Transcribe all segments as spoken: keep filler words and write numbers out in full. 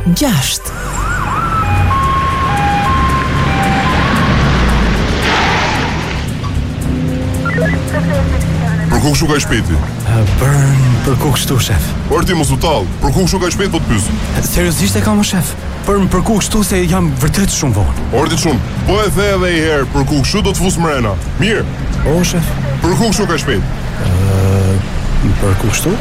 gjashtë. Për ku kështu ka i shpeti? Bërn për ku kështu, shef. Por ti mos u tall, për ku kështu ka i shpeti po të pyes? Seriozisht e kam, shef. Për për ku kështu se jam vërtet shumë vonë. Ordi shumë, po e the edhe i herë, për ku kështu do të fus mrena. Mirë. O, shef. Për ku kështu ka i shpeti? Uh, për ku kështu?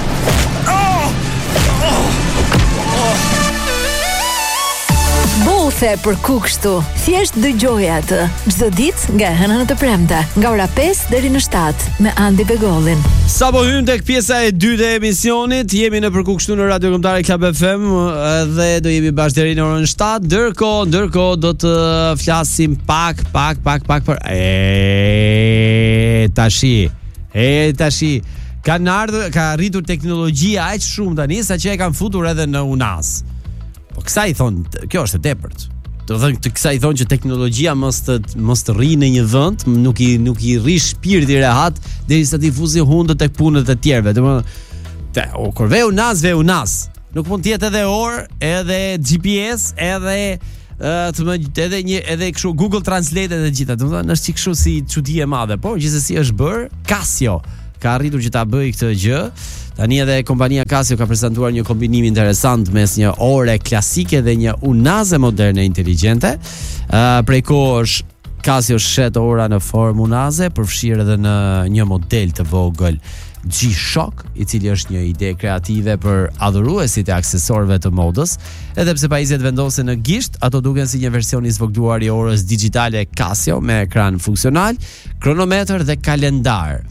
Bothe për ku kështu. Thjesht dëgjoj atë çdo ditë nga hëna në të premte, nga ora pesë deri në shtatë me Andi Begollin. Sa po hym tek pjesa e dytë e emisionit, jemi në për ku kështu në Radio Kombëtare Club F M dhe do jemi bashkë deri në orën shtatë. Ndërkohë, ndërkohë do të flasim pak, pak, pak, pak për e tashi. E tashi. Kanë ardhur, ka arritur teknologjia aq shumë tani sa që e kanë futur edhe në U N A S. Po kësa i thonë, kjo është e tepërt. Do të thonë, kësa i thonë që teknologjia mos të mos të rri në një vend, nuk i nuk i rri shpirti i rehat derisa të fuzi hundët tek punët e tjerëve. Domethënë, o kur ve U N A S, ve U N A S. Nuk mund të jetë edhe orë, edhe G P S, edhe uh, të më edhe një edhe kështu Google Translate edhe gjitha. Domethënë, është kështu si çudi e madhe, por gjithsesi është bër Casio. Ka arritur që ta bëj këtë gjë. Tani edhe kompania Casio ka prezantuar një kombinim interesant mes një ore klasike dhe një unaze moderne inteligjente. Uh, prej kohësh Casio shet ora në formë unaze, përfshirë edhe në një model të vogël G-Shock, i cili është një ide kreative për adhuruesit e aksesorëve të modës. Edhe pse pajisjet vendosen në gisht, ato duken si një version i zvogëluar i orës digjitale Casio me ekran funksional, kronometër dhe kalendar.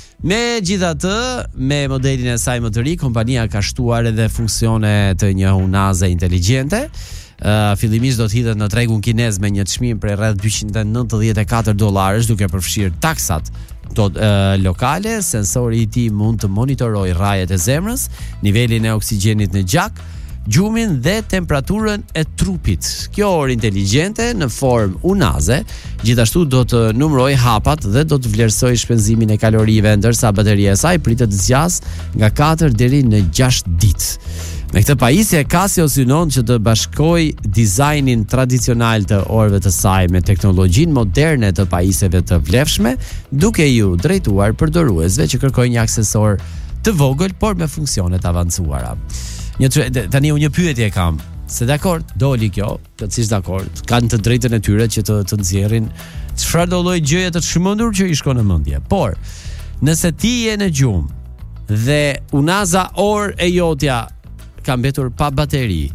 Me gjithatë, me modelin e saj më të ri, kompania ka shtuar edhe funksione të një unaze inteligjente. Uh, fillimisht do të hidhet në tregun kinez me një çmim prej rreth dyqind e nëntëdhjetë e katër dollarësh, duke përfshirë taksat do, uh, lokale. Sensori i tij mund të monitorojë rrajet e zemrës, nivelin e oksigjenit në gjak, gjumin dhe temperaturën e trupit. Kjo orë inteligjente në formë unaze gjithashtu do të numëroj hapat dhe do të vlerësoj shpenzimin e kalorive, ndërsa bateria e saj pritet të zgjas nga katër deri në gjashtë ditë. Me këtë pajisje, Casio synon që të bashkoj dizajnin tradicional të orëve të saj me teknologjinë moderne të pajisjeve të vlefshme, duke ju drejtuar përdoruesve që kërkojnë një aksesor të vogël por me funksione të avancuara. Një tani unë një pyetje kam. Se dakord, doli kjo, plotësisht dakord. Kanë të drejtën e tyre që të të nxjerrin çfarë do lloj gjëje të çmendur që i shkon në mendje. Por, nëse ti je në gjumë dhe unaza orë e jotja ka mbetur pa bateri,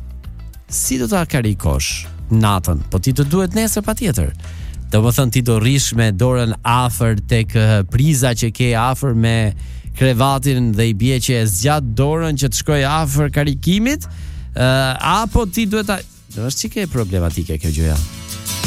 si do ta karikosh natën? Po ti të duhet nesër patjetër. Do të thënë ti do rrish me dorën afër tek priza që ke afër me krevatin dhe i bie që e zgjat dorën që të shkoj afër karikimit, uh, apo ti duhet ta... Do është çike problematike kjo gjëja.